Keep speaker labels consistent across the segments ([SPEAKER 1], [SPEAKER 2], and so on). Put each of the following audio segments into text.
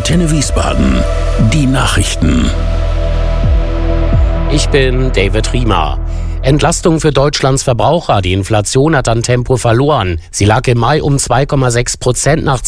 [SPEAKER 1] Antenne Wiesbaden. Die Nachrichten.
[SPEAKER 2] Ich bin David Riemer. Entlastung für Deutschlands Verbraucher. Die Inflation hat an Tempo verloren. Sie lag im Mai um 2,6% nach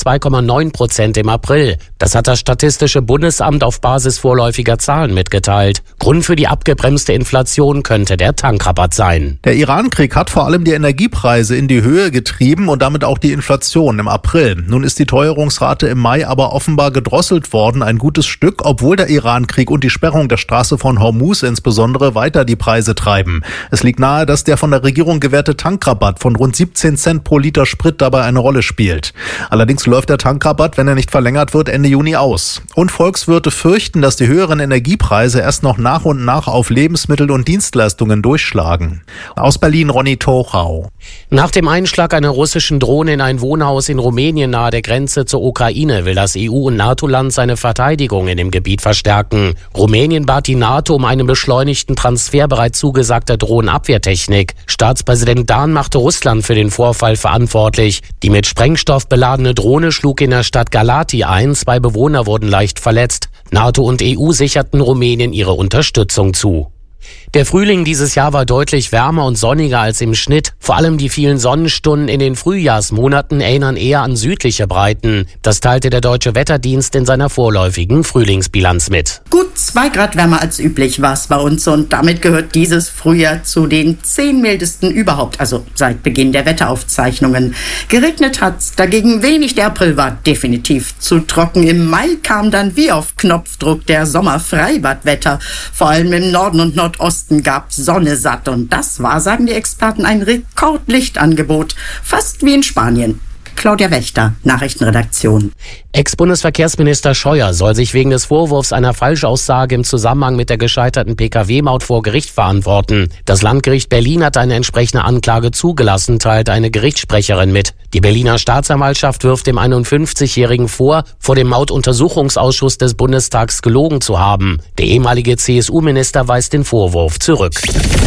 [SPEAKER 2] 2,9% im April. Das hat das Statistische Bundesamt auf Basis vorläufiger Zahlen mitgeteilt. Grund für die abgebremste Inflation könnte der Tankrabatt sein.
[SPEAKER 3] Der Iran-Krieg hat vor allem die Energiepreise in die Höhe getrieben und damit auch die Inflation im April. Nun ist die Teuerungsrate im Mai aber offenbar gedrosselt worden, ein gutes Stück, obwohl der Iran-Krieg und die Sperrung der Straße von Hormuz insbesondere weiter die Preise treiben. Es liegt nahe, dass der von der Regierung gewährte Tankrabatt von rund 17 Cent pro Liter Sprit dabei eine Rolle spielt. Allerdings läuft der Tankrabatt, wenn er nicht verlängert wird, Ende Juni aus. Und Volkswirte fürchten, dass die höheren Energiepreise erst noch nach und nach auf Lebensmittel und Dienstleistungen durchschlagen. Aus Berlin Ronny Tochau.
[SPEAKER 2] Nach dem Einschlag einer russischen Drohne in ein Wohnhaus in Rumänien nahe der Grenze zur Ukraine will das EU- und NATO-Land seine Verteidigung in dem Gebiet verstärken. Rumänien bat die NATO um einen beschleunigten Transfer bereits zugesagter Drohnenabwehrtechnik. Staatspräsident Dahn machte Russland für den Vorfall verantwortlich. Die mit Sprengstoff beladene Drohne schlug in der Stadt Galati ein. 2 Bewohner wurden leicht verletzt. NATO und EU sicherten Rumänien ihre Unterstützung zu. Der Frühling dieses Jahr war deutlich wärmer und sonniger als im Schnitt. Vor allem die vielen Sonnenstunden in den Frühjahrsmonaten erinnern eher an südliche Breiten. Das teilte der Deutsche Wetterdienst in seiner vorläufigen Frühlingsbilanz mit.
[SPEAKER 4] Gut 2 Grad wärmer als üblich war es bei uns und damit gehört dieses Frühjahr zu den 10 mildesten überhaupt, also seit Beginn der Wetteraufzeichnungen. Geregnet hat's dagegen wenig, der April war definitiv zu trocken. Im Mai kam dann wie auf Knopfdruck der Sommerfreibadwetter. Vor allem im Norden und Nordosten gab Sonne satt und das war, sagen die Experten, ein Rekordlichtangebot, fast wie in Spanien. Claudia Wächter, Nachrichtenredaktion.
[SPEAKER 2] Ex-Bundesverkehrsminister Scheuer soll sich wegen des Vorwurfs einer Falschaussage im Zusammenhang mit der gescheiterten Pkw-Maut vor Gericht verantworten. Das Landgericht Berlin hat eine entsprechende Anklage zugelassen, teilte eine Gerichtssprecherin mit. Die Berliner Staatsanwaltschaft wirft dem 51-Jährigen vor dem Mautuntersuchungsausschuss des Bundestags gelogen zu haben. Der ehemalige CSU-Minister weist den Vorwurf zurück.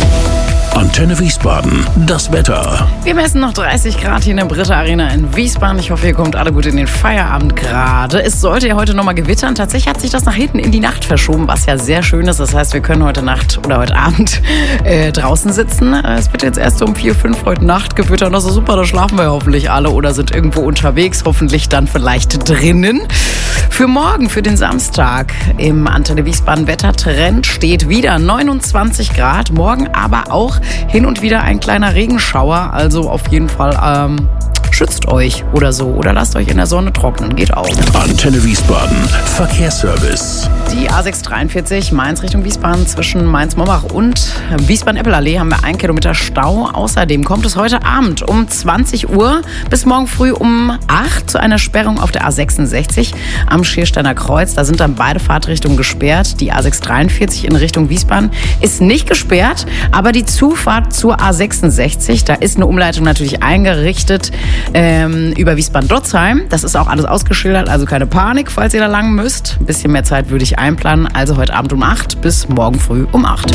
[SPEAKER 1] Antenne Wiesbaden, das Wetter.
[SPEAKER 5] Wir messen noch 30 Grad hier in der Britta Arena in Wiesbaden. Ich hoffe, ihr kommt alle gut in den Feierabend gerade. Es sollte ja heute nochmal gewittern. Tatsächlich hat sich das nach hinten in die Nacht verschoben, was ja sehr schön ist. Das heißt, wir können heute Nacht oder heute Abend draußen sitzen. Es wird jetzt erst um 4, 5 heute Nacht gewittern. Das ist super, da schlafen wir hoffentlich alle oder sind irgendwo unterwegs. Hoffentlich dann vielleicht drinnen. Für morgen, für den Samstag im Antenne Wiesbaden Wettertrend steht wieder 29 Grad. Morgen aber auch hin und wieder ein kleiner Regenschauer, also auf jeden Fall schützt euch oder so oder lasst euch in der Sonne trocknen, geht auch.
[SPEAKER 1] Antenne Wiesbaden, Verkehrsservice.
[SPEAKER 5] Die A643 Mainz Richtung Wiesbaden zwischen Mainz-Mombach und Wiesbaden-Eppelallee haben wir 1 Kilometer Stau. Außerdem kommt es heute Abend um 20 Uhr bis morgen früh um 8 zu einer Sperrung auf der A66 am Schiersteiner Kreuz. Da sind dann beide Fahrtrichtungen gesperrt. Die A643 in Richtung Wiesbaden ist nicht gesperrt, aber die Zufahrt zur A66, da ist eine Umleitung natürlich eingerichtet über Wiesbaden-Dotzheim. Das ist auch alles ausgeschildert, also keine Panik, falls ihr da lang müsst. Ein bisschen mehr Zeit würde ich einplanen, also heute Abend um 8 bis morgen früh um 8.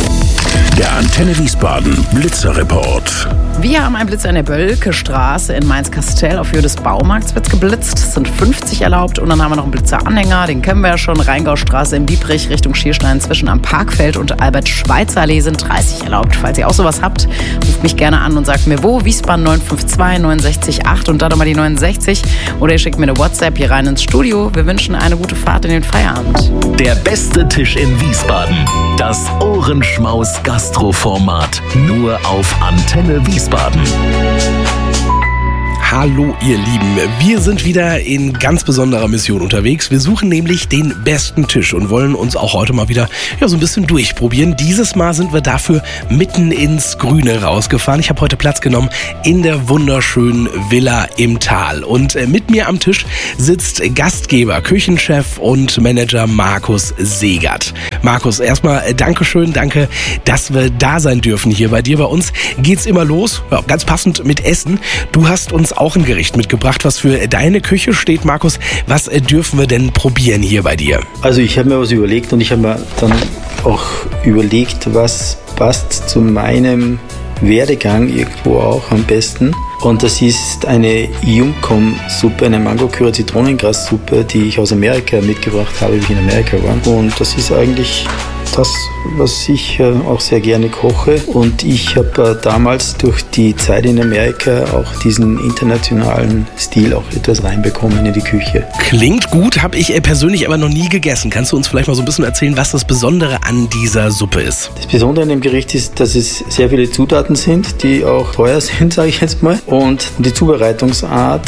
[SPEAKER 1] Der Antenne Wiesbaden Blitzerreport.
[SPEAKER 5] Wir haben einen Blitzer in der Bölke-Straße in Mainz-Kastell. Auf Höhe des Baumarkts wird geblitzt. Es sind 50 erlaubt. Und dann haben wir noch einen Blitzeranhänger. Den kennen wir ja schon. Rheingaustraße in Biebrich Richtung Schierstein zwischen am Parkfeld und Albert-Schweitzer-Allee sind 30 erlaubt. Falls ihr auch sowas habt, ruft mich gerne an und sagt mir wo. Wiesbaden 952 968 und dann nochmal die 69. Oder ihr schickt mir eine WhatsApp hier rein ins Studio. Wir wünschen eine gute Fahrt in den Feierabend.
[SPEAKER 6] Der beste Tisch in Wiesbaden. Das Ohrenschmaus-Gastro-Format. Nur auf Antenne Wiesbaden.
[SPEAKER 7] Hallo ihr Lieben, wir sind wieder in ganz besonderer Mission unterwegs. Wir suchen nämlich den besten Tisch und wollen uns auch heute mal wieder so ein bisschen durchprobieren. Dieses Mal sind wir dafür mitten ins Grüne rausgefahren. Ich habe heute Platz genommen in der wunderschönen Villa im Tal. Und mit mir am Tisch sitzt Gastgeber, Küchenchef und Manager Markus Segert. Markus, erstmal Dankeschön, danke, dass wir da sein dürfen hier bei dir. Bei uns geht's immer los, ganz passend mit Essen. Du hast uns auch ein Gericht mitgebracht, was für deine Küche steht. Markus, was dürfen wir denn probieren hier bei dir?
[SPEAKER 8] Also ich habe mir was überlegt und ich habe mir dann auch überlegt, was passt zu meinem Werdegang irgendwo auch am besten. Und das ist eine Yum-Kom-Suppe, eine Mango-Curry-Zitronengras-Suppe, die ich aus Amerika mitgebracht habe, wie ich in Amerika war. Und das ist eigentlich das, was ich auch sehr gerne koche. Und ich habe damals durch die Zeit in Amerika auch diesen internationalen Stil auch etwas reinbekommen in die Küche.
[SPEAKER 7] Klingt gut, habe ich persönlich aber noch nie gegessen. Kannst du uns vielleicht mal so ein bisschen erzählen, was das Besondere an dieser Suppe ist?
[SPEAKER 8] Das Besondere an dem Gericht ist, dass es sehr viele Zutaten sind, die auch teuer sind, sage ich jetzt mal. Und die Zubereitungsart,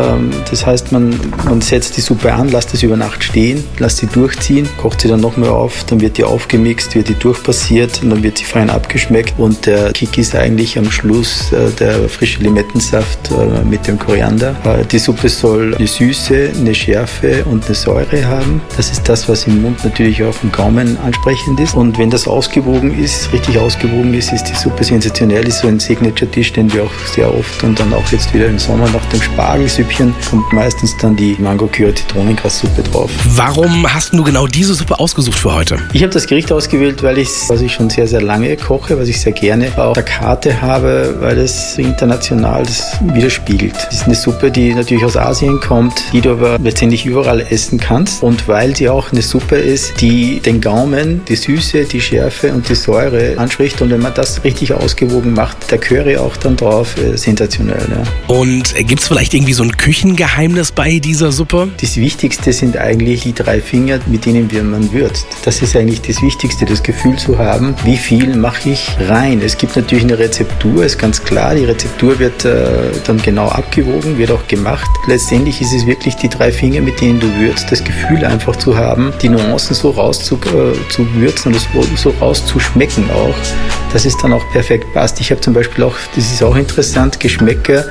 [SPEAKER 8] das heißt, man setzt die Suppe an, lässt es über Nacht stehen, lässt sie durchziehen, kocht sie dann nochmal auf, dann wird die aufgemixt, wird die durchpassiert und dann wird sie fein abgeschmeckt. Und der Kick ist eigentlich am Schluss der frische Limettensaft mit dem Koriander. Die Suppe soll eine Süße, eine Schärfe und eine Säure haben. Das ist das, was im Mund natürlich auch im Gaumen ansprechend ist. Und wenn das ausgewogen ist, richtig ausgewogen ist, ist die Suppe sensationell. Ist so ein Signature-Tisch, den wir auch sehr oft und dann auch jetzt wieder im Sommer nach dem Spargelsüppchen kommt meistens dann die Mango-Curry-Zitronengras-Suppe drauf.
[SPEAKER 7] Warum hast du genau diese Suppe ausgesucht für heute?
[SPEAKER 8] Ich habe das Gericht ausgewählt, was ich schon sehr, sehr lange koche, was ich sehr gerne auf der Karte habe, weil es international das widerspiegelt. Es ist eine Suppe, die natürlich aus Asien kommt, die du aber letztendlich überall essen kannst. Und weil sie auch eine Suppe ist, die den Gaumen, die Süße, die Schärfe und die Säure anspricht. Und wenn man das richtig ausgewogen macht, der Curry auch dann drauf, sensationell. Ja.
[SPEAKER 7] Und gibt es vielleicht irgendwie so ein Küchengeheimnis bei dieser Suppe?
[SPEAKER 8] Das Wichtigste sind eigentlich die 3 Finger, mit denen man würzt. Das ist eigentlich das Wichtigste, das Gefühl zu haben, wie viel mache ich rein. Es gibt natürlich eine Rezeptur, ist ganz klar. Die Rezeptur wird dann genau abgewogen, wird auch gemacht. Letztendlich ist es wirklich die 3 Finger, mit denen du würzt. Das Gefühl einfach zu haben, die Nuancen so raus zu würzen und so rauszuschmecken auch, dass es dann auch perfekt passt. Ich habe zum Beispiel auch, das ist auch interessant, Geschmäcker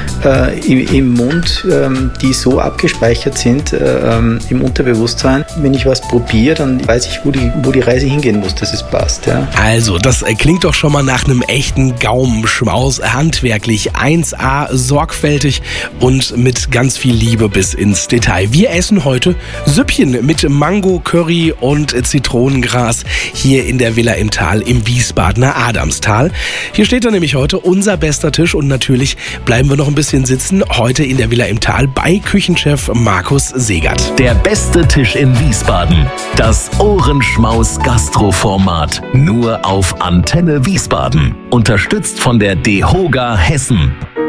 [SPEAKER 8] im Mund, die so abgespeichert sind im Unterbewusstsein. Wenn ich was probiere, dann weiß ich, wo die Reise hingehen muss, dass es passt. Ja.
[SPEAKER 7] Also, das klingt doch schon mal nach einem echten Gaumenschmaus. Handwerklich, 1A, sorgfältig und mit ganz viel Liebe bis ins Detail. Wir essen heute Süppchen mit Mango, Curry und Zitronengras hier in der Villa im Tal im Wiesbadener Adamstal. Hier steht dann nämlich heute unser bester Tisch und natürlich bleiben wir noch ein bisschen sitzen. Heute in der Villa im Tal bei Küchenchef Markus Segert.
[SPEAKER 6] Der beste Tisch in Wiesbaden. Das Ohrenschmaus-Gastro-Format. Nur auf Antenne Wiesbaden. Unterstützt von der DEHOGA Hessen.